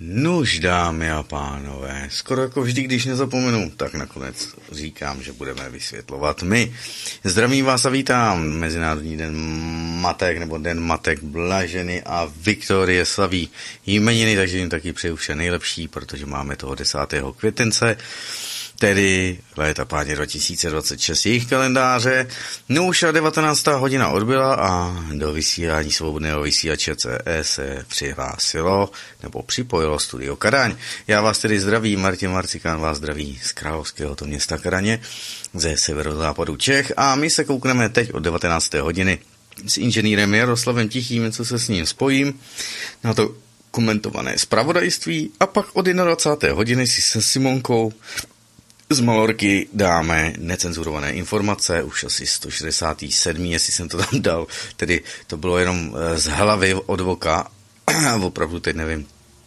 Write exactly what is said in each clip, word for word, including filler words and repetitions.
Nuž, dámy a pánové, skoro jako vždy, když nezapomenu, tak nakonec říkám, že budeme vysvětlovat my. Zdravím vás a vítám Mezinárodní den matek, nebo Den matek Blaženy a Viktorie slaví jmeniny, takže jim taky přeju vše nejlepší, protože máme toho desátého květence, tedy léta páně dva tisíce dvacet šest jejich kalendáře. No už a devatenáctá hodina odbyla a do vysílání svobodného vysílače C E se přihlásilo nebo připojilo Studio Kadaň. Já vás tedy zdravím, Martin Marcikán vás zdraví z královského to města Kadaně ze severozápadu Čech a my se koukneme teď od devatenácté hodiny s inženýrem Jaroslavem Tichým, co se s ním spojím na to komentované zpravodajství a pak od dvacáté jedné hodiny si se Simonkou z Malorky dáme necenzurované informace, už asi sto šedesát sedm, jestli jsem to tam dal, tedy to bylo jenom z hlavy od voka, opravdu teď nevím,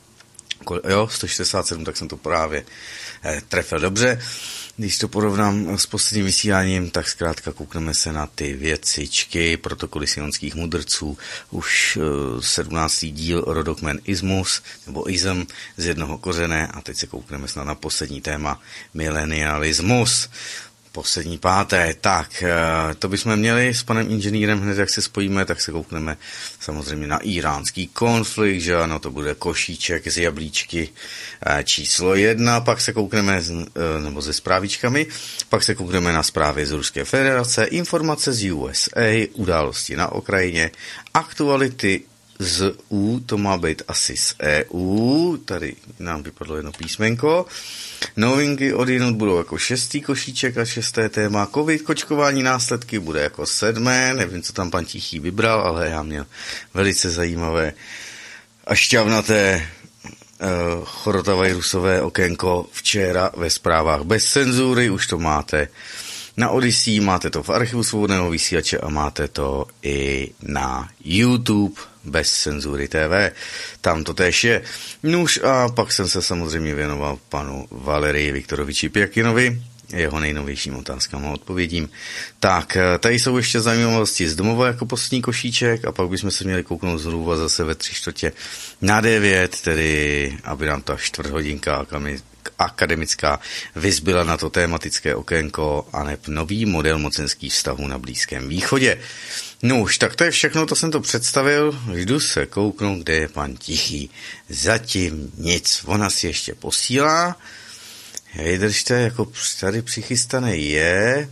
jo, sto šedesát sedm, tak jsem to právě trefil dobře. Když to porovnám s posledním vysíláním, tak zkrátka koukneme se na ty věcičky, protokoly sionských mudrců, už sedmnáctý díl rodokmen ismus, nebo ism z jednoho kořene a teď se koukneme snad na poslední téma milenialismus. Poslední páté, tak to bychom měli s panem inženýrem hned, jak se spojíme, tak se koukneme samozřejmě na iránský konflikt, že ano, to bude košíček z jablíčky číslo jedna, pak se koukneme, nebo se zprávičkami, pak se koukneme na zprávy z Ruské federace, informace z U S A, události na Ukrajině, aktuality z E U, to má být asi z E U, tady nám vypadlo jedno písmenko. Novinky od jinut budou jako šestý košíček a šesté téma. Covid, kočkování, následky bude jako sedmé, nevím, co tam pan Tichý vybral, ale já měl velice zajímavé a šťavnaté uh, chorotavirusové okénko včera ve zprávách bez cenzury, už to máte na Odyssey, máte to v archivu svobodného vysílače a máte to i na YouTube bez cenzury T V. Tam to též je. Nuž a pak jsem se samozřejmě věnoval panu Valerii Viktoroviči Pěkinovi, jeho nejnovějším otázkám a odpovědím. Tak, tady jsou ještě zajímavosti z domova jako poslední košíček a pak bychom se měli kouknout zhruba zase ve tři čtvrtě na devět, tedy aby nám ta čtvrthodinka akademická vyzbyla na to tématické okénko a neb nový model mocenských vztahů na Blízkém východě. No už, tak to je všechno, to jsem to představil, jdu se kouknout, kde je pan Tichý. Zatím nic, ona si ještě posílá, vydržte, jako tady přichystaný je,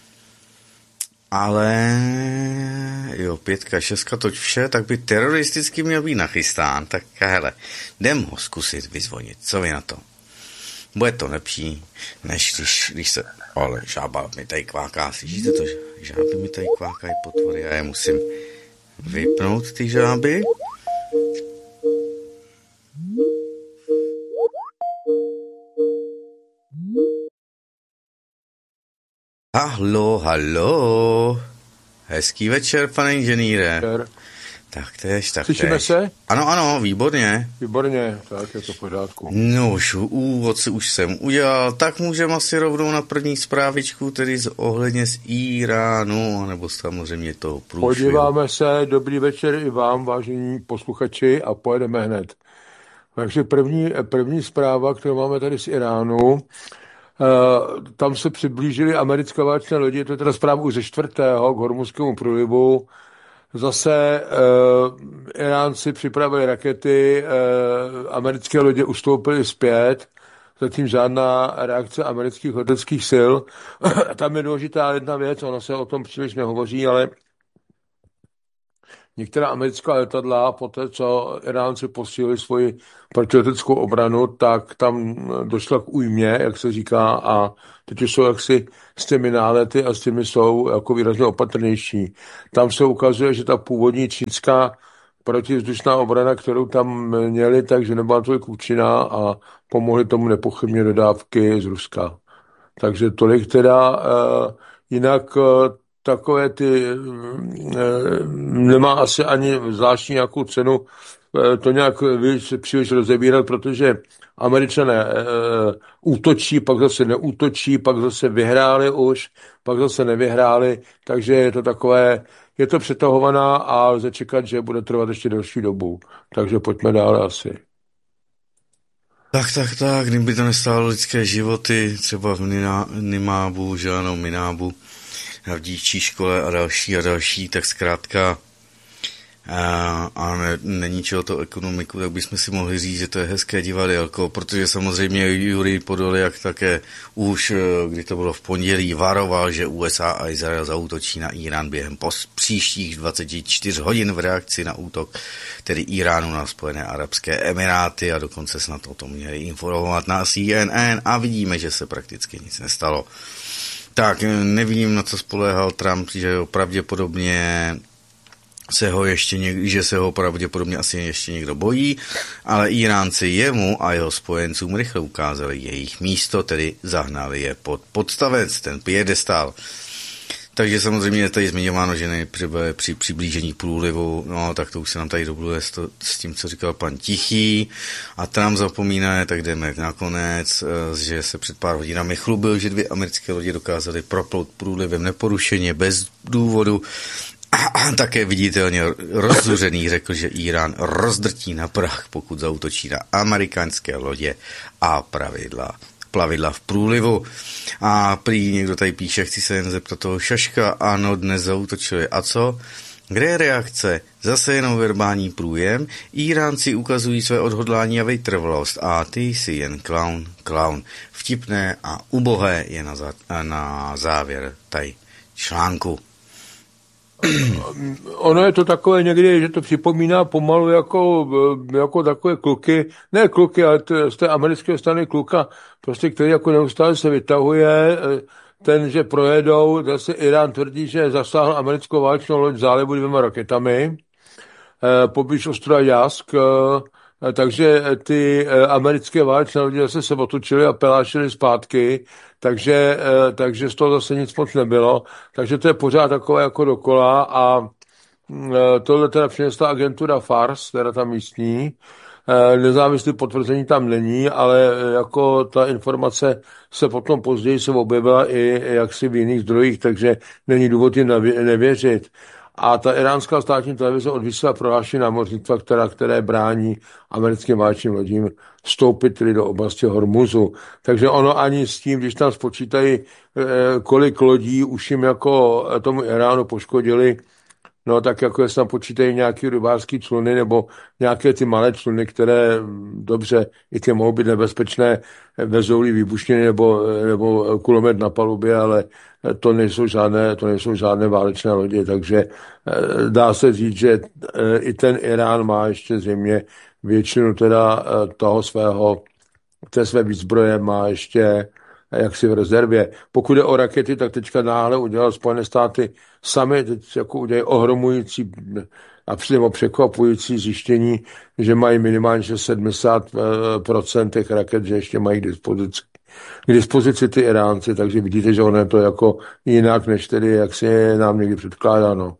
ale jo, pětka, šestka, toť vše, tak by teroristicky měl být nachystán, tak hele, jdem ho zkusit vyzvonit, co vy na to? Bude to lepší, než když, když se... Ale žába mi tady kváká, slyšíte to? Žáby mi tady kvákají potvory, já je musím vypnout, ty žáby. Halo, halo. Hezký večer, pane inženýre. Tak tež, tak Slyšíme tež. se? Ano, ano, výborně. Výborně, tak je to v pořádku. No už úvod si už jsem udělal, tak můžeme asi rovnou na první zprávičku, tedy z ohledně z Iránu, nebo samozřejmě toho průšvihu. Podíváme se, dobrý večer i vám, vážení posluchači, a pojedeme hned. Takže první, první zpráva, kterou máme tady z Iránu, Uh, tam se přiblížily americké válečné lodi, to je teda zpráva už ze čtvrtého k Hormuzskému průlivu. Zase uh, Iránci připravili rakety, uh, americké lodě ustoupily zpět, zatím žádná reakce amerických leteckých sil. Tam je důležitá jedna věc, ono se o tom příliš nehovoří, ale některá americká letadla, po té, co Iránci posílili svoji protileteckou obranu, tak tam došlo k újmě, jak se říká, a teď jsou jaksi s těmi nálety a s těmi jsou jako výrazně opatrnější. Tam se ukazuje, že ta původní čínská protivzdušná obrana, kterou tam měli, takže nebyla tolik účinná a pomohly tomu nepochybně dodávky z Ruska. Takže tolik teda, uh, jinak uh, takové ty, nemá asi ani zvláštní nějakou cenu to nějak příliš rozebírat, protože Američané útočí, pak zase neútočí, pak zase vyhráli už, pak zase nevyhráli, takže je to takové, je to přetahovaná a lze čekat, že bude trvat ještě delší dobu. Takže pojďme dále asi. Tak, tak, tak, kdyby to nestálo lidské životy, třeba v Nimábu, že ano, Minábu, v dívčí škole a další a další, tak zkrátka a, a ne, neníčilo to ekonomiku, tak bychom si mohli říct, že to je hezké divadelko, protože samozřejmě Jurij Podolyak také už, kdy to bylo v pondělí, varoval, že U S A a Izrael zaútočí na Irán během pos, příštích dvacet čtyři hodin v reakci na útok, tedy Iránu na Spojené arabské emiráty, a dokonce snad o tom měli informovat na C N N, a vidíme, že se prakticky nic nestalo. Tak nevím, na co spoléhal Trump, že pravděpodobně se ho ještě něk- že se ho pravděpodobně asi ještě někdo bojí, ale Iránci jemu a jeho spojencům rychle ukázali jejich místo, tedy zahnali je pod podstavec, ten piedestál. Takže samozřejmě je tady zmiňováno, že nejprve při, při přiblížení průlivu, no tak to už se nám tady dobluje s, to, s tím, co říkal pan Tichý, a Trump zapomíná, tak jdeme nakonec, že se před pár hodinami chlubil, že dvě americké lodě dokázaly proplout průlivem neporušeně, bez důvodu, a také viditelně rozzuřený řekl, že Irán rozdrtí na prach, pokud zaútočí na americké lodě a pravidla, plavidla v průlivu. A prý někdo tady píše, chci se jen zeptat toho Šaška, ano, dnes zaútočili. A co? Kde je reakce? Zase jenom verbální průjem. Iránci ukazují své odhodlání a vytrvalost a ty jsi jen clown, clown. Vtipné a ubohé je na, za, na závěr tady článku. Ono je to takové někdy, že to připomíná pomalu jako, jako takové kluky, ne kluky, ale to, z té americké strany kluka, prostě, který jako neustále se vytahuje, ten, že projedou, zase Irán tvrdí, že zasáhl americkou válečnou loď v zálivu dvěma raketami, poblíž ostrova Jask, takže ty americké válečné lodi zase se otočily a pelášily zpátky, takže, takže z toho zase nic moc nebylo, takže to je pořád takové jako dokola, a tohle teda přinesla agentura Fars, teda ta místní, nezávislý potvrzení tam není, ale jako ta informace se potom později se objevila i jaksi v jiných zdrojích, takže není důvod jim nevěřit. A ta iránská státní televize odvysílá prohlášení námořnictva, která, které brání americkým válečným lodím vstoupit tedy do oblasti Hormuzu. Takže ono ani s tím, když tam spočítají, kolik lodí už jim jako tomu Iránu poškodili, no tak jako jestli tam počítají nějaký rybářský čluny nebo nějaké ty malé čluny, které dobře, i ty mohou být nebezpečné, vezou-li výbušniny nebo, nebo kulomet na palubě, ale to nejsou žádné, to nejsou žádné válečné lodě, takže dá se říct, že i ten Irán má ještě zřejmě většinu teda toho svého, té své výzbroje má ještě jaksi v rezervě. Pokud je o rakety, tak teďka náhle udělal Spojené státy sami, teď jako udělají ohromující a přímo překvapující zjištění, že mají minimálně sedmdesát procent těch raket, že ještě mají k dispozici. K dispozici ty Iránci, takže vidíte, že ono je to jako jinak, než tedy, jak se je nám někdy předkládáno.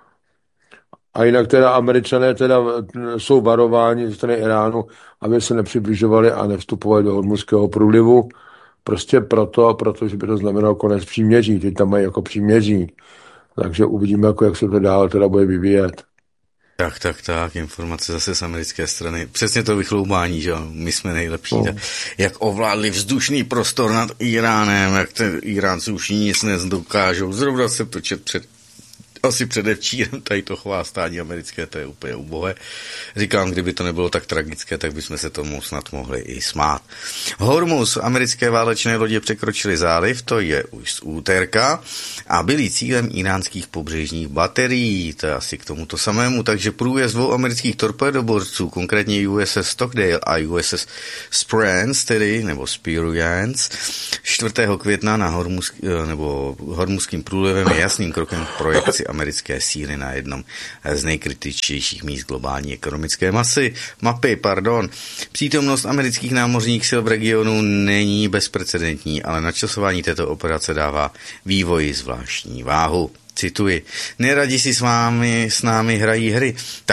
A jinak teda Američané teda jsou varováni ze strany Iránu, aby se nepřibližovali a nevstupovali do Hormuzského průlivu, prostě proto, protože by to znamenalo konec příměří. Teď tam mají jako příměří. Takže uvidíme, jako jak se to dál teda bude vyvíjet. Tak, tak, tak, informace zase z americké strany. Přesně to vychloubání, že my jsme nejlepší. No. Jak ovládli vzdušný prostor nad Iránem, jak ten Iránci už nic nedokážou. Zrovna se to čet před asi předevčírem tady to chvástání americké, to je úplně ubohé. Říkám, kdyby to nebylo tak tragické, tak bychom se tomu snad mohli i smát. Hormuz, americké válečné lodě překročily záliv, to je už z úterka, a byli cílem iránských pobřežních baterií, to je asi k tomuto samému, takže průjezd dvou amerických torpédoborců, konkrétně U S S Stockdale a U S S Sprance, tedy, nebo Spirance, čtvrtého května na Hormuz, nebo Hormuzským průlivem je jasným krokem k projekci americké síly na jednom z nejkritičtějších míst globální ekonomické masy, mapy, pardon. Přítomnost amerických námořních sil v regionu není bezprecedentní, ale načasování této operace dává vývoji zvláštní váhu. Cituji, neradi si s vámi, s námi hrají hry, tak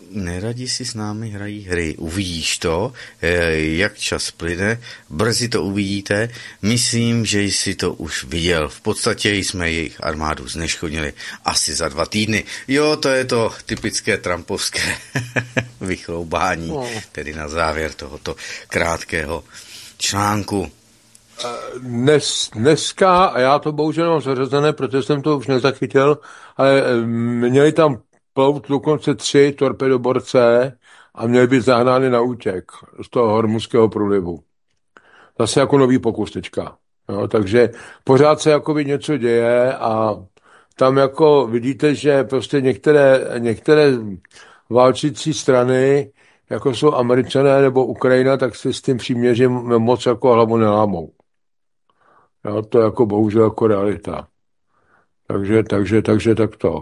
neradi si s námi hrají hry. Uvidíš to, jak čas plyne, brzy to uvidíte. Myslím, že jsi to už viděl. V podstatě jsme jejich armádu zneškodnili asi za dva týdny. Jo, to je to typické trumpovské vychloubání, no. Tedy na závěr tohoto krátkého článku. Dnes, dneska, a já to bohužel mám zařazené, protože jsem to už nezachytil, ale měli tam plout dokonce tři torpedoborce a měli být zahnány na útěk z toho Hormuzského průlivu. Zase jako nový pokus teďka. No, takže pořád se jakoby něco děje a tam jako vidíte, že prostě některé, některé válčící strany, jako jsou Američané nebo Ukrajina, tak si s tím příměřím moc jako hlavu nelámou. Jo, to je jako bohužel jako realita. Takže, takže, takže tak to.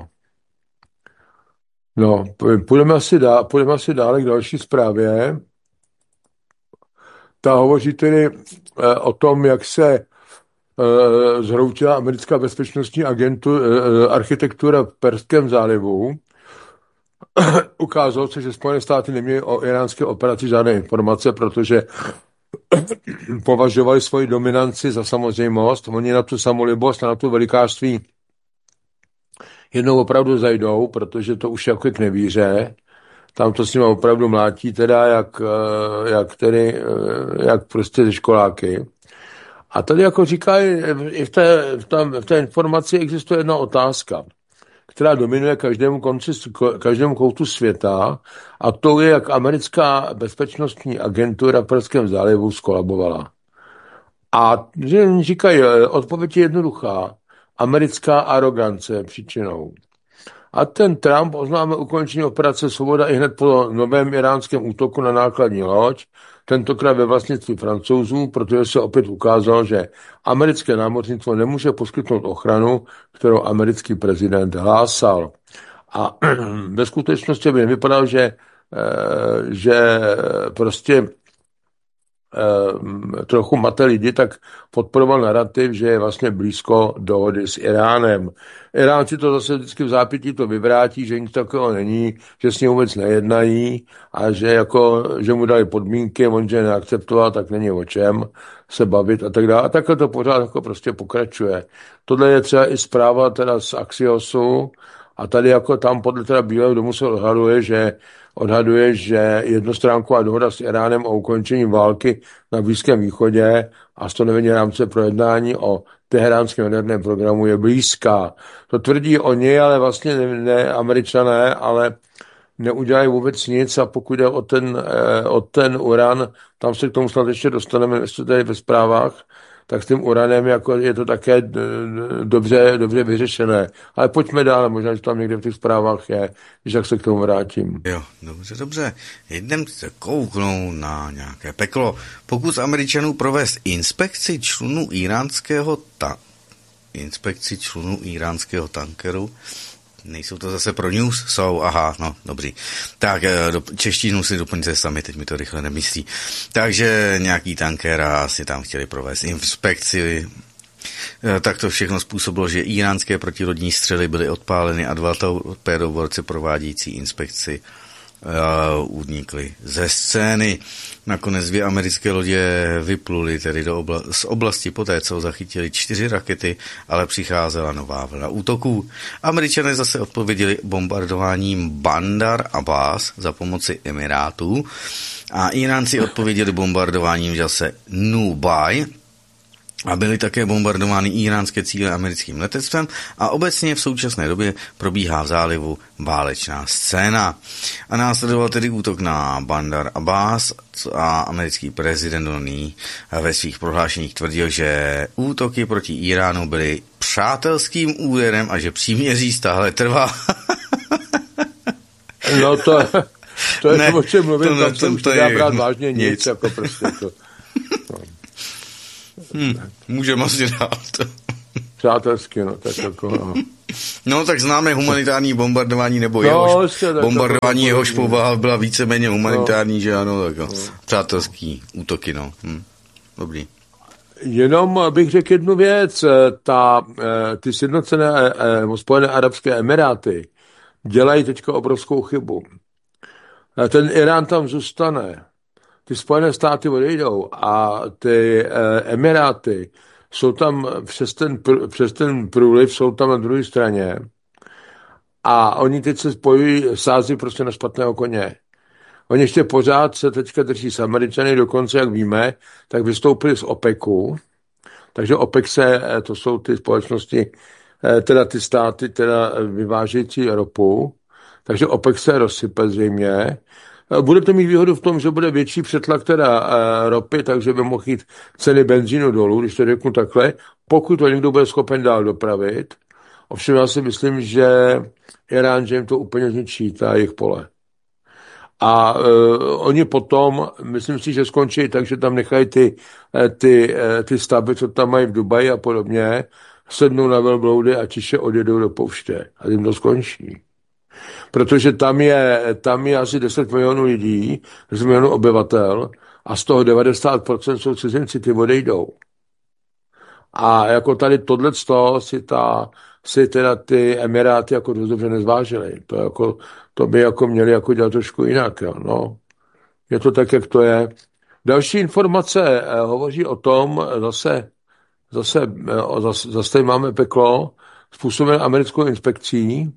No, půjdeme asi, dál, půjdeme asi dále k další zprávě. Ta hovoří tedy eh, o tom, jak se eh, zhroutila americká bezpečnostní agentu, eh, architektura v Perském zálivu. Ukázalo se, že Spojené státy neměly o iránské operaci žádné informace, protože považovali svoji dominanci za samozřejmost. Oni na tu samolibost a na tu velikářství jednou opravdu zajdou, protože to už jako k nevíře. Tam to s nimi opravdu mlátí, teda jak, jak, tedy, jak prostě ze školáky. A tady jako říká, i v té, v té, v té informaci existuje jedna otázka, která dominuje každému konci, každému koutu světa, a to je, jak americká bezpečnostní agentura v Perském zálivu skolabovala. A říkají, odpověď je jednoduchá. Americká arogance je příčinou. A ten Trump oznámil ukončení operace Svoboda i hned po novém iránském útoku na nákladní loď, tentokrát ve vlastnictví Francouzů, protože se opět ukázalo, že americké námořnictvo nemůže poskytnout ochranu, kterou americký prezident hlásal. A ve skutečnosti by nevypadalo, že, že prostě trochu mate lidi, tak podporoval narrativ, že je vlastně blízko dohody s Iránem. Iránci to zase vždycky v zápětí to vyvrátí, že nic takového není, že s ním vůbec nejednají a že, jako, že mu dali podmínky, on že neakceptoval, tak není o čem se bavit a tak dále. A takhle to pořád jako prostě pokračuje. Tohle je třeba i zpráva teda z Axiosu a tady jako tam podle teda Bílého domu se odhaduje, že odhaduje, že jednostránková dohoda s Iránem o ukončení války na Blízkém východě a stanovení rámce pro jednání o teheránském jaderném programu je blízká. To tvrdí oni, ale vlastně ne, ne Američané, ale neudělají vůbec nic a pokud jde o ten, o ten uran, tam se k tomu snad ještě dostaneme, jestli tady ve zprávách, tak s tím uranem jako je to také dobře, dobře vyřešené. Ale pojďme dál, možná, že tam někde v těch zprávách je, když tak se k tomu vrátím. Jo, dobře, dobře. Jdem se kouknout na nějaké peklo. Pokus Američanů provést inspekci člunů iránského ta... inspekci člunů iránského tankeru. Nejsou to zase pro news? Jsou, aha, no, dobrý. Tak, do, češtinu si doplňte sami, teď mi to rychle nemyslí. Takže nějaký tanker asi tam chtěli provést inspekci. Tak to všechno způsobilo, že iránské protilodní střely byly odpáleny a dva torpédoborci provádějící inspekci uh, unikli ze scény. Nakonec dvě americké lodě vypluly tedy do obla- z oblasti poté, co zachytili čtyři rakety, ale přicházela nová vlna útoků. Američané zase odpověděli bombardováním Bandar Abbas za pomoci Emirátů a Iránci odpověděli bombardováním zase Nubai, a byly také bombardovány iránské cíle americkým letectvem a obecně v současné době probíhá v zálivu válečná scéna. A následoval tedy útok na Bandar Abbas a americký prezident Donald ve svých prohlášeních tvrdil, že útoky proti Iránu byly přátelským úderem a že příměří stále trvá. No to, to je ne, to, o čem mluvím, to, tam to, se to, už to nedá je, brát vážně nic, nic. Jako prostě to. No. Hmm, můžeme asi dát. Přátelsky, no, tak jako, no. No, tak známe humanitární bombardování, nebo no, jehož, ještě, bombardování to jehož povaha byla víceméně humanitární, no. Že ano, tak no. Přátelský útoky, no. Hm. Dobrý. Jenom bych řekl jednu věc, ta, ty sjednocené Spojené arabské emiráty dělají teďka obrovskou chybu. ten Irán tam zůstane. Ty Spojené státy odejdou a ty Emiráty jsou tam přes ten, přes ten průliv, jsou tam na druhé straně a oni teď se spojují, sází prostě na špatného koně. Oni ještě pořád se teďka drží s Američany, dokonce, jak víme, tak vystoupili z OPECu, takže OPEC se, to jsou ty společnosti, teda ty státy, teda vyvážející ropu, takže OPEC se rozsype zřejmě. Bude to mít výhodu v tom, že bude větší přetlak teda ropy, takže by mohl jít ceny benzínu dolů, když to řeknu takhle, pokud to někdo bude schopen dál dopravit. Ovšem já si myslím, že Irán, že jim to úplně zničí, ta jejich pole. A uh, oni potom, myslím si, že skončí tak, že tam nechají ty, ty, ty stavby, co tam mají v Dubaji a podobně, sednou na velbloudy a tiše odjedou do pouště. A tím to skončí. Protože tam je, tam je asi deset milionů lidí, deset milionů obyvatel a z toho devadesát procent jsou cizinci, ty odejdou. A jako tady tohleto si, ta, si teda ty Emiráty jako dost dobře nezvážily. To, jako, to by jako měli jako dělat trošku jinak. Jo. No. Je to tak, jak to je. Další informace eh, hovoří o tom, zase, zase, eh, zase, zase tady máme peklo, způsobené americkou inspekcí,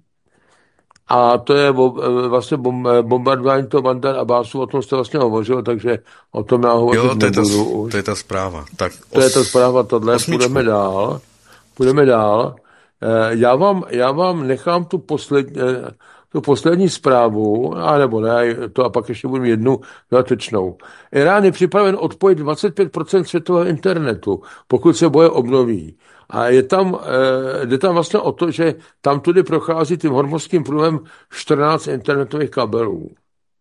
a to je vlastně bombardování toho Bandar Abbasu, o tom jste vlastně hovořil, takže o tom já hovořit jo, to je nebudu ta, už. To je ta zpráva. Tak to os, je ta zpráva, tohle, osmičku. Půjdeme dál. Půjdeme dál. Já vám, já vám nechám tu poslední, tu poslední zprávu, a nebo ne, to a pak ještě budu mít jednu dodatečnou. Irán je připraven odpojit dvacet pět procent světového internetu, pokud se boje obnoví. A je tam, jde tam vlastně o to, že tam tudy prochází tím hormozským průlem čtrnáct internetových kabelů.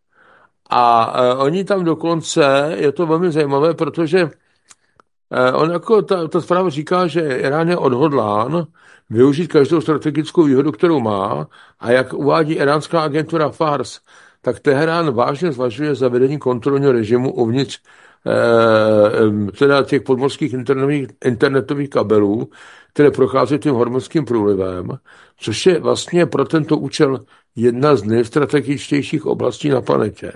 A oni tam dokonce, je to velmi zajímavé, protože on jako ta, ta zpráva říká, že Irán je odhodlán využít každou strategickou výhodu, kterou má, a jak uvádí iránská agentura Fars, tak Teherán vážně zvažuje zavedení kontrolního režimu uvnitř eh, teda těch podmořských internetových, internetových kabelů, které prochází tím hormozským průlivem, což je vlastně pro tento účel jedna z nejstrategičtějších oblastí na planetě.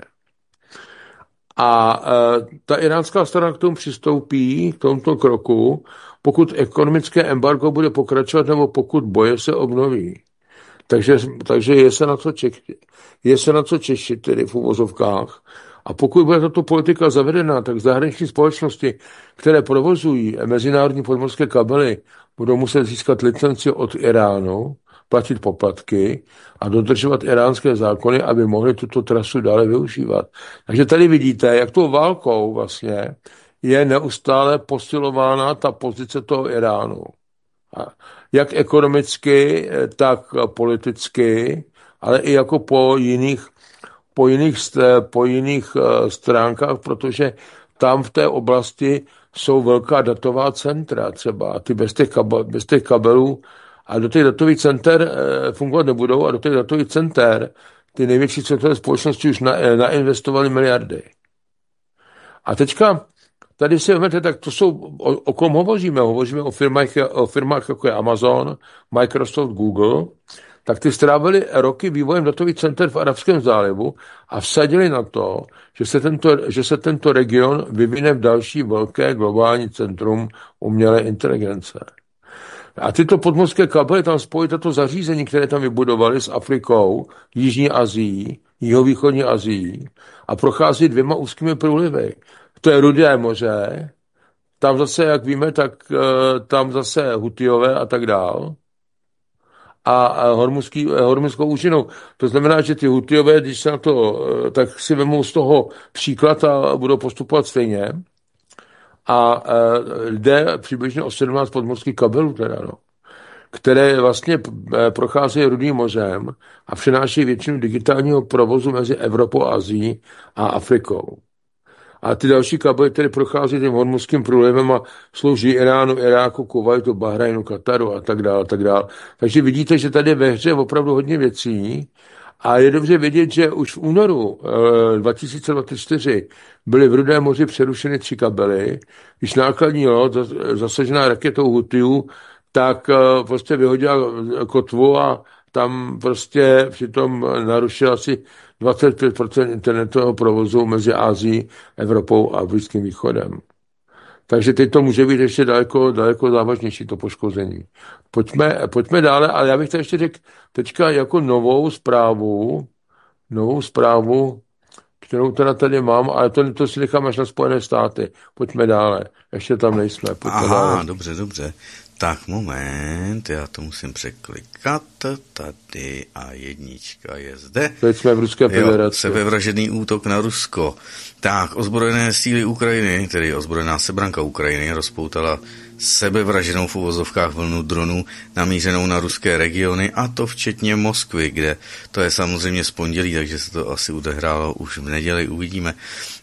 A e, ta iránská strana k tomu přistoupí, k tomuto kroku, pokud ekonomické embargo bude pokračovat nebo pokud boje se obnoví. Takže, takže je se na co čekit, je se na co češit, tedy v uvozovkách. A pokud bude tato politika zavedena, tak zahraniční společnosti, které provozují mezinárodní podmořské kabely, budou muset získat licenci od Iránu, platit poplatky a dodržovat iránské zákony, aby mohli tuto trasu dále využívat. Takže tady vidíte, jak tou válkou vlastně je neustále posilována ta pozice toho Iránu. Jak ekonomicky, tak politicky, ale i jako po jiných, po jiných, po jiných stránkách, protože tam v té oblasti jsou velká datová centra třeba. Ty bez těch, kabel, bez těch kabelů a do těch datových center e, fungovat nebudou a do těch datových center ty největší světové společnosti už na, e, nainvestovaly miliardy. A teďka tady si vezmete, tak to jsou, o, o kom hovoříme? Hovoříme o firmách, o firmách jako je Amazon, Microsoft, Google, tak ty strávili roky vývojem datových center v Arabském zálivu a vsadili na to, že se tento, že se tento region vyvine v další velké globální centrum umělé inteligence. A tyto podmořské kabely tam spojí tato zařízení, které tam vybudovali s Afrikou, Jižní Asií, Jihovýchodní Asií a prochází dvěma úzkými průlivy. To je Rudé moře, tam zase, jak víme, tak tam zase Hutiové a tak dál. A hormuzský, hormuzskou účinou. To znamená, že ty Hutiové, když se na to, tak si vemou z toho příklad a budou postupovat stejně. A jde přibližně o sedmnáct podmořských kabelů, teda, no, které vlastně procházejí Rudým mořem a přenášejí většinu digitálního provozu mezi Evropou, Asií a Afrikou. A ty další kabely, které prochází tím hormuzským průlivem a slouží Iránu, Iráku, Kuvajtu, Bahrajnu, Kataru a tak dále, tak dále. Takže vidíte, že tady ve hře je opravdu hodně věcí a je dobře vidět, že už v únoru dva tisíce dvacet čtyři byly v Rudém moři přerušeny tři kabely, když nákladní loď zasažená raketou Hutiů, tak prostě vyhodila kotvu a tam prostě přitom narušil asi dvacet pět procent internetového provozu mezi Ázií, Evropou a Blízkým východem. Takže teď to může být ještě daleko, daleko závažnější, to poškození. Pojďme, pojďme dále, ale já bych to ještě řekl teďka jako novou zprávu, novou zprávu, kterou teda tady mám, ale to, to si nechám až na Spojené státy. Pojďme dále. Ještě tam nejsme. Pojďme Aha, dále. dobře, dobře. Tak moment, já to musím překlikat. Tady a jednička je zde. Teď jsme v Ruské federaci. Sebevražedný útok na Rusko. Tak, ozbrojené síly Ukrajiny, tedy ozbrojená sebranka Ukrajiny, rozpoutala sebevraženou v uvozovkách vlnu dronů namířenou na ruské regiony, a to včetně Moskvy, kde to je samozřejmě z pondělí, takže se to asi odehrálo už v neděli, uvidíme.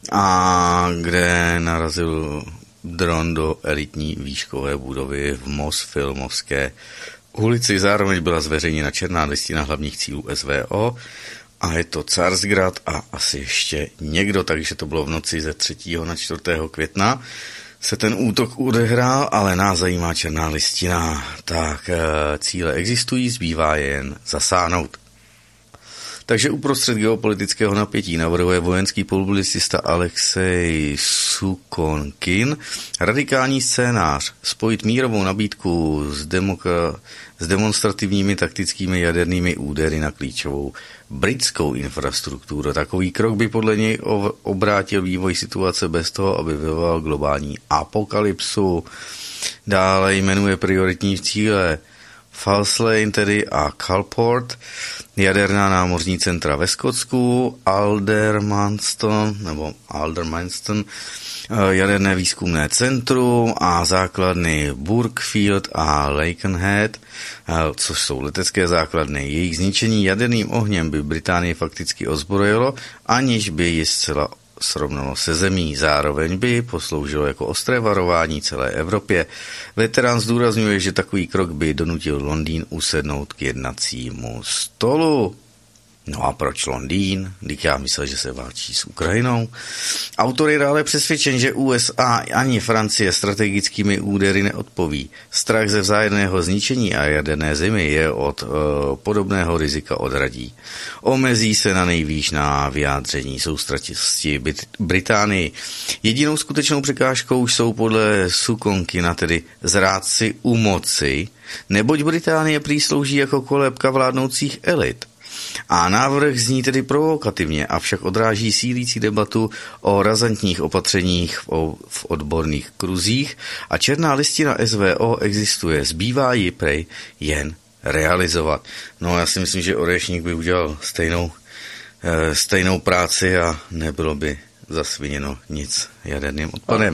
A kde narazil dron do elitní výškové budovy v Mosfilmovské ulici. Zároveň byla zveřejněna černá listina hlavních cílů S V O a je to Carsgrad a asi ještě někdo, takže to bylo v noci ze třetího na čtvrtého května se ten útok odehrál, ale nás zajímá černá listina. Tak cíle existují, zbývá je jen zasáhnout. Takže uprostřed geopolitického napětí navrhuje vojenský publicista Alexej Sukonkin radikální scénář spojit mírovou nabídku s, demoka- s demonstrativními taktickými jadernými údery na klíčovou britskou infrastrukturu. Takový krok by podle něj obrátil vývoj situace bez toho, aby vyvolal globální apokalypsu. Dále jmenuje prioritní cíle Falslane tedy a Calport, jaderná námořní centra ve Skotsku, Aldermanston nebo Aldermanston, jaderné výzkumné centrum a základny Burkfield a Lakenhead, což jsou letecké základny. Jejich zničení jaderným ohněm by Británii fakticky ozbrojilo, aniž by ji zcela srovnalo se zemí. Zároveň by posloužilo jako ostré varování celé Evropě. Veterán zdůrazňuje, že takový krok by donutil Londýn usednout k jednacímu stolu. No a proč Londýn? Když já myslel, že se válčí s Ukrajinou. Autor je dále přesvědčen, že U S A ani Francie strategickými údery neodpoví. Strach ze vzájemného zničení a jaderné zimy je od e, podobného rizika odradí. Omezí se na nejvýš na vyjádření soustrativosti Británii. Jedinou skutečnou překážkou jsou podle Sukonkina tedy zrádci u moci, neboť Británie prý slouží jako kolébka vládnoucích elit. A návrh zní tedy provokativně, avšak odráží sílící debatu o razantních opatřeních v odborných kruzích a černá listina S V O existuje, zbývá ji prej jen realizovat. No já si myslím, že Orešník by udělal stejnou, e, stejnou práci a nebylo by zasviněno nic jaderným odpadem.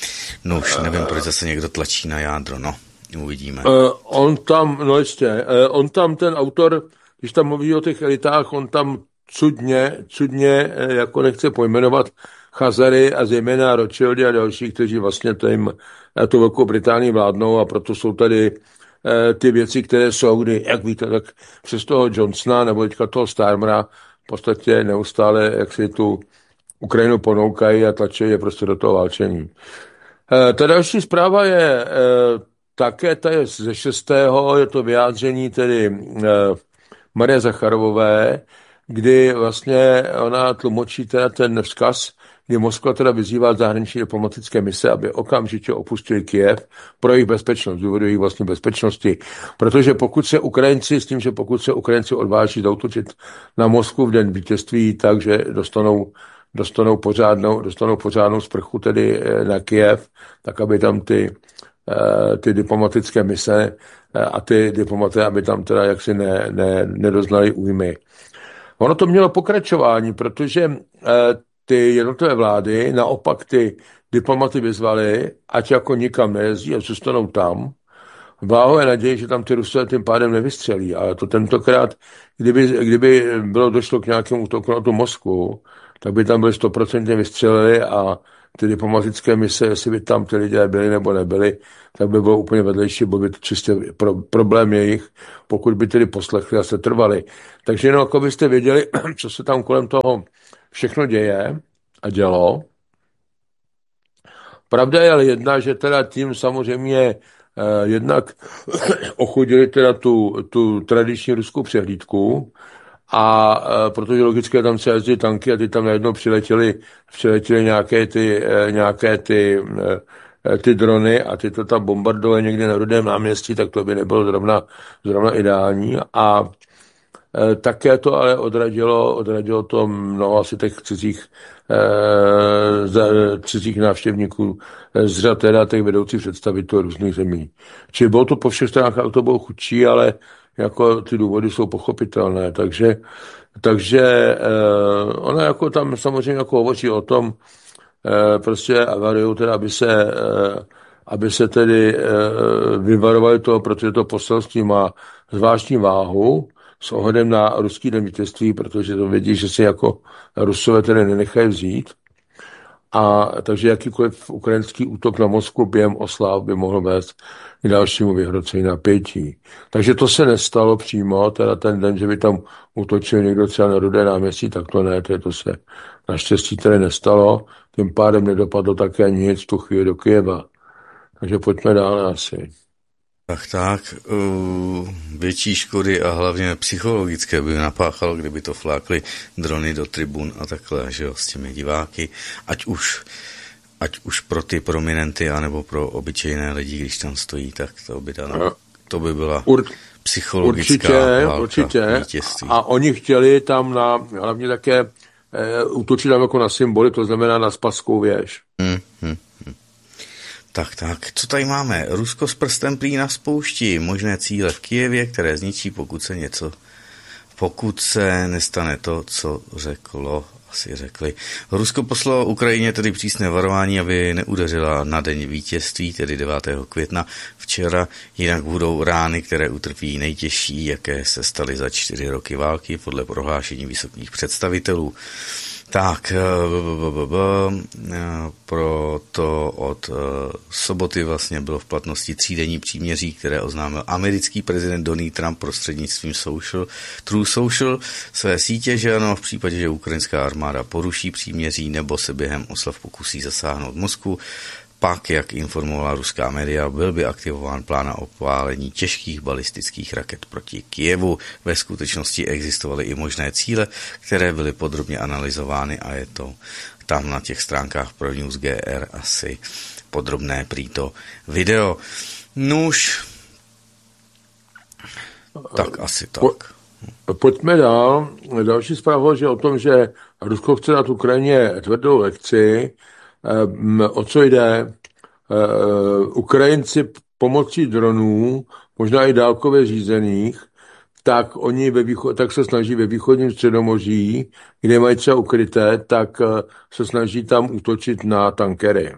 No už nevím, proč zase někdo tlačí na jádro, no, uvidíme. Uh, on tam, no jistě, uh, on tam ten autor, když tam mluví o těch elitách, on tam cudně, cudně, jako nechce pojmenovat Chazary a zejména Rothschildy a další, kteří vlastně tím, tu Velkou Británii vládnou, a proto jsou tady eh, ty věci, které jsou, kdy, jak víte, tak přes toho Johnsona nebo teďka toho Starmera v podstatě neustále, jak si tu Ukrajinu ponoukají a tlačí je prostě do toho válčení. Eh, ta další zpráva je eh, také, ta je ze šestého, je to vyjádření tedy eh, Marie Zacharovové, kdy vlastně ona tlumočí teda ten vzkaz, kdy Moskva teda vyzývá zahraniční diplomatické mise, aby okamžitě opustili Kyjev pro jejich bezpečnost, důvodu jejich vlastní bezpečnosti. Protože pokud se Ukrajinci, s tím, že pokud se Ukrajinci odváží zautočit na Moskvu v den vítězství, takže dostanou, dostanou, pořádnou, dostanou pořádnou sprchu tedy na Kyjev, tak aby tam ty, ty diplomatické mise a ty diplomaté, aby tam teda jaksi ne, ne, nedoznali újmy. Ono to mělo pokračování, protože e, ty jednotlivé vlády naopak ty diplomaty vyzvali, ať jako nikam nejezdí a zůstanou tam. Váhové naději, že tam ty Rusové tím pádem nevystřelí. Ale to tentokrát, kdyby, kdyby bylo došlo k nějakému útoku na tu Moskvu, tak by tam byli stoprocentně vystřelili a ty diplomatické mise, jestli by tam ty lidé byli nebo nebyli, tak by bylo úplně vedlejší, bo by to čistě pro, problém jejich, pokud by tedy poslechli a se trvali. Takže jenom jako byste věděli, co se tam kolem toho všechno děje a dělo. Pravda je ale jedna, že teda tím samozřejmě jednak ochodili teda tu, tu tradiční ruskou přehlídku, a e, protože logicky tam se jezdí tanky a ty tam najednou přiletěly, přiletěly nějaké ty, e, nějaké ty, e, ty drony a ty to tam bombardovaly někde na Rudém náměstí, tak to by nebylo zrovna, zrovna ideální. A e, také to ale odradilo, odradilo to mnoho asi těch cizích, e, cizích návštěvníků z řad teda těch vedoucích představitelů různých zemí. Čili bylo to po všech stránkách, to bylo chudší, ale jako ty důvody jsou pochopitelné, takže, takže eh, ona jako tam samozřejmě jako hovoří o tom, eh, prostě avariu, teda aby se, eh, aby se tedy eh, vyvarovali toho, protože to poselství má zvláštní váhu s ohledem na ruský den vítězství, protože to vědí, že si jako Rusové tedy nenechají vzít. A takže jakýkoliv ukrajinský útok na Moskvu během oslav by mohl vést k dalšímu vyhrocení napětí. Takže to se nestalo přímo, teda ten den, že by tam útočil někdo třeba na Rudé náměstí, tak to ne, to se naštěstí tedy nestalo, tím pádem nedopadlo také nic tu chvíli do Kyjeva. Takže pojďme dále asi. Tak tak, uh, větší škody a hlavně psychologické by napáchalo, kdyby to flákly drony do tribun a takhle, že jo, s těmi diváky, ať už, ať už pro ty prominenty, anebo pro obyčejné lidi, když tam stojí, tak to by, dalo, to by byla Ur, psychologická určitě, válka, určitě. vítězství. A oni chtěli tam na, hlavně také e, útočit tam jako na symboly, to znamená na Spasskou věž. Hmm, hmm, hmm. Tak, tak, co tady máme? Rusko s prstem prý na spoušti, možné cíle v Kyjevě, které zničí, pokud se něco, pokud se nestane to, co řeklo, asi řekli. Rusko poslalo Ukrajině tedy přísné varování, aby neudeřila na den vítězství, tedy devátého května včera, jinak budou rány, které utrpí nejtěžší, jaké se staly za čtyři roky války, podle prohlášení vysokých představitelů. Tak, proto od soboty vlastně bylo v platnosti třídenní příměří, které oznámil americký prezident Donald Trump prostřednictvím social, True Social své sítě, že ano, v případě, že ukrajinská armáda poruší příměří nebo se během oslav pokusí zasáhnout Moskvu, pak, jak informovala ruská média, byl by aktivován plán na opálení těžkých balistických raket proti Kyjevu. Ve skutečnosti existovaly i možné cíle, které byly podrobně analyzovány a je to tam na těch stránkách pro News G R asi podrobné prý to video. Nuž, tak asi tak. Po, pojďme dál. Další zpráva je o tom, že Rusko chce dát Ukrajině tvrdou lekci. O co jde? Ukrajinci pomocí dronů, možná i dálkově řízených, tak oni ve východ, tak se snaží ve východním Středomoří, kde mají třeba ukryté, tak se snaží tam útočit na tankery.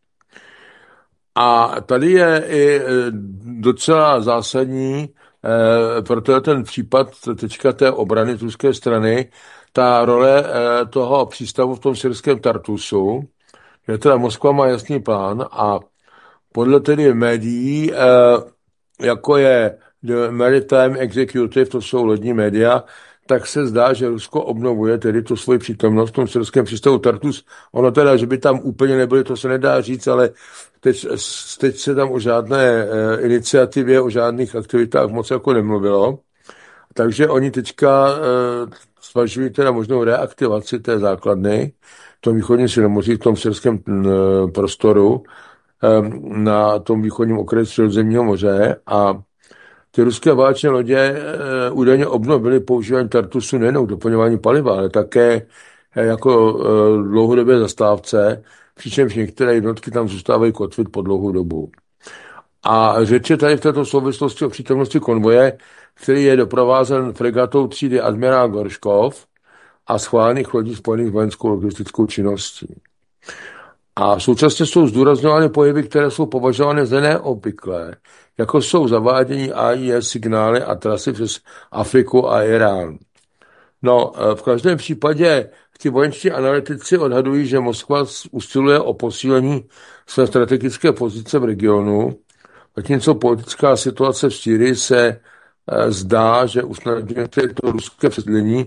A tady je i docela zásadní, protože ten případ teďka té obrany z ruské strany, ta role toho přístavu v tom syrském Tartusu, že teda Moskva má jasný plán a podle tedy médií, jako je The Maritime Executive, to jsou lodní média, tak se zdá, že Rusko obnovuje tedy tu svoji přítomnost v tom syrském přístavu Tartus. Ono teda, že by tam úplně nebyly, to se nedá říct, ale teď, teď se tam o žádné iniciativě, o žádných aktivitách moc jako nemluvilo. Takže oni teďka zvažují teda možnou reaktivaci té základny v tom východním Středomoří, v tom syrském prostoru, na tom východním okraji Středozemního moře a ty ruské válečné lodě údajně obnovily používání Tartusu nejenom k doplňování paliva, ale také jako dlouhodobé zastávce, přičemž některé jednotky tam zůstávají kotvit po dlouhou dobu. A řeč je tady v této souvislosti o přítomnosti konvoje, který je doprovázen fregatou třídy admirál Gorškov a schválených lodí spojených vojenskou logistickou činností. A současně jsou zdůrazňovány pohyby, které jsou považovány za neobvyklé, jako jsou zavádění A I S signály a trasy přes Afriku a Irán. No, v každém případě ti vojenští analytici odhadují, že Moskva usiluje o posílení své strategické pozice v regionu, zatímco politická situace v Sýrii se zdá, že usnadňuje to ruské přesídlení,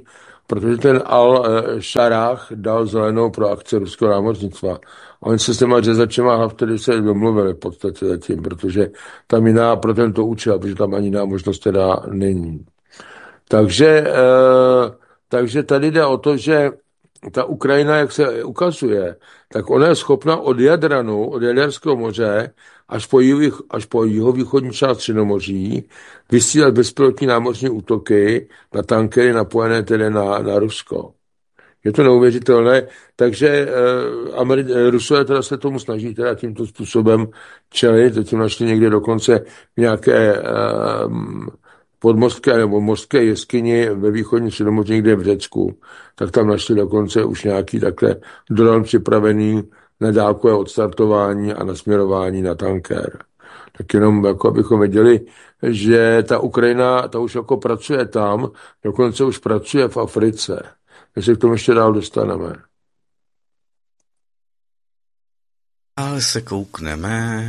protože ten Al-Šarách dal zelenou pro akce ruského námořnictva. A oni se s těma řezačema hlav tedy se domluvili v podstatě zatím, protože tam jiná pro tento účel, protože tam ani jiná možnost teda není. Takže, eh, takže tady jde o to, že ta Ukrajina, jak se ukazuje, tak ona je schopna od Jadranu, od Jaderského moře, až po, jih, až po jihovýchodní část Středomoří vysílat bezpilotní námořní útoky na tankery napojené tedy na, na Rusko. Je to neuvěřitelné, takže eh, Ameri- Rusové teda se tomu snaží teda tímto způsobem čelit, zatím našli někde dokonce nějaké eh, podmořské nebo mořské jeskyni ve východní Středomoří někde v Řecku, tak tam našli dokonce už nějaký takhle dron připravený na dálkové odstartování a nasměrování na tanker. Tak jenom jako abychom věděli, že ta Ukrajina, ta už jako pracuje tam, dokonce už pracuje v Africe. My se k tomu ještě dál dostaneme. Ale se koukneme.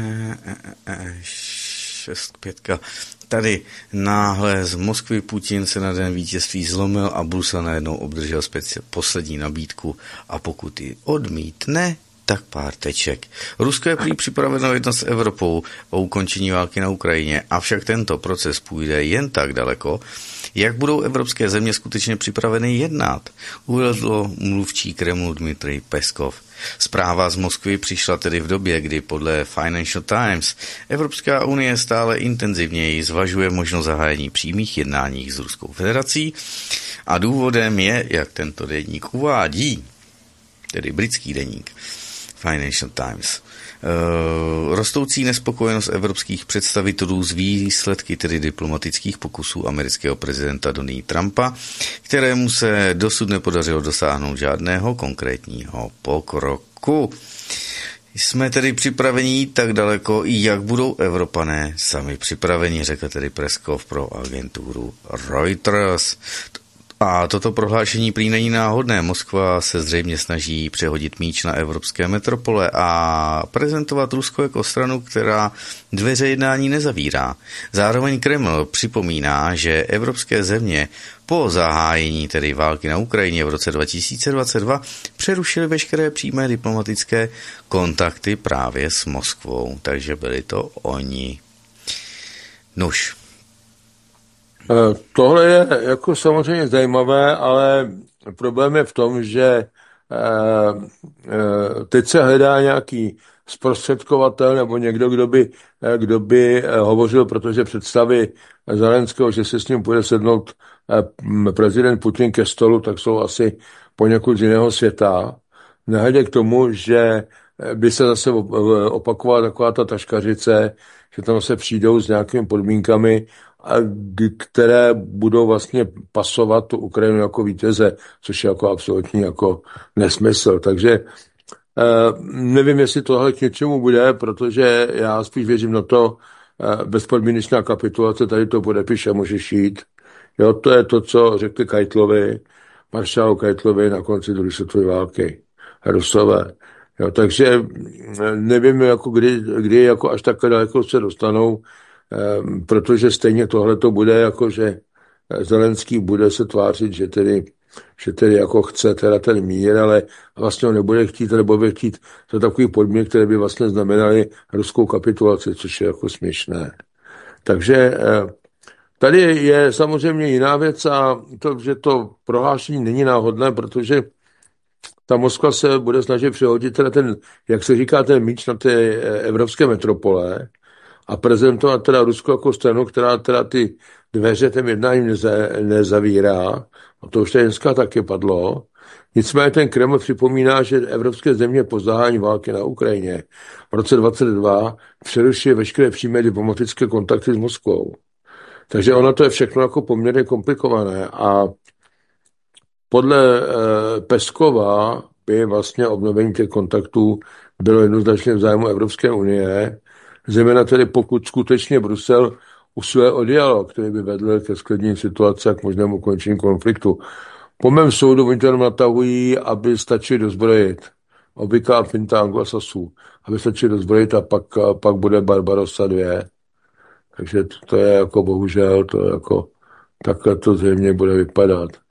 Šest pětka. Tady náhle z Moskvy Putin se na den vítězství zlomil a Brusel najednou obdržel speci- poslední nabídku a pokud ji odmítne, tak pár teček. Rusko je prý připraveno jednat s Evropou o ukončení války na Ukrajině, avšak tento proces půjde jen tak daleko, jak budou evropské země skutečně připraveny jednat, uvedl mluvčí Kremlu Dmitrij Peskov. Zpráva z Moskvy přišla tedy v době, kdy podle Financial Times Evropská unie stále intenzivněji zvažuje možnost zahájení přímých jednání s Ruskou federací a důvodem je, jak tento deník uvádí, tedy britský deník Financial Times, Uh, rostoucí nespokojenost evropských představitelů z výsledky tedy diplomatických pokusů amerického prezidenta Donalda Trumpa, kterému se dosud nepodařilo dosáhnout žádného konkrétního pokroku. Jsme tedy připraveni jít tak daleko, jak budou Evropané sami připraveni, řekl tedy Peskov pro agenturu Reuters. A toto prohlášení prý není náhodné. Moskva se zřejmě snaží přehodit míč na evropské metropole a prezentovat Rusko jako stranu, která dveře jednání nezavírá. Zároveň Kreml připomíná, že evropské země po zahájení tedy války na Ukrajině v roce dva tisíce dvacet dva přerušily veškeré přímé diplomatické kontakty právě s Moskvou. Takže byli to oni. Nuž. Tohle je jako samozřejmě zajímavé, ale problém je v tom, že teď se hledá nějaký zprostředkovatel nebo někdo, kdo by, kdo by hovořil, protože představy Zelenského, že se s ním půjde sednout prezident Putin ke stolu, tak jsou asi poněkud z jiného světa. Nehledě k tomu, že by se zase opakovala taková ta taškařice, že tam se přijdou s nějakými podmínkami, které budou vlastně pasovat tu Ukrajinu jako vítěze, což je jako absolutní jako nesmysl. Takže eh, nevím, jestli tohle k něčemu bude, protože já spíš věřím na to, eh, bezpodmínečná kapitulace, tady to podepíše, můžeš jít. Jo, to je to, co řekli Kajtlovi, maršálu Kajtlovi na konci druhé světové války. Rusové. Jo, takže nevím, jako kdy, kdy jako až takhle daleko se dostanou, protože stejně tohle to bude jako, že Zelenský bude se tvářit, že tedy, že tedy jako chce teda ten mír, ale vlastně ho nebude chtít, nebo bude chtít za takový podmínek, které by vlastně znamenaly ruskou kapitulaci, což je jako směšné. Takže tady je samozřejmě jiná věc a to, že to prohlášení není náhodné, protože ta Moskva se bude snažit přehodit teda ten, jak se říká, ten míč na ty evropské metropole, a prezentovat teda Rusko jako stranu, která teda ty dveře těm jednáním neza, nezavírá. A to už tady dneska taky padlo. Nicméně ten Kreml připomíná, že evropské země po zahájení války na Ukrajině v roce dvacet dva přerušuje veškeré přímé diplomatické kontakty s Moskvou. Takže ono to je všechno jako poměrně komplikované. A podle eh, Peskova by vlastně obnovení těch kontaktů bylo jednoznačně v zájmu Evropské unie, zejména tedy pokud skutečně Brusel usiluje o dialog, který by vedl ke sklidnění situace a k možnému ukončení konfliktu. Po mém soudu oni to jenom natahují, aby stačili dozbrojit. Obvyklá finta anglosasů. Aby stačili dozbrojit a pak, a pak bude Barbarossa dva. Takže to je jako bohužel, to je jako takhle to zřejmě bude vypadat.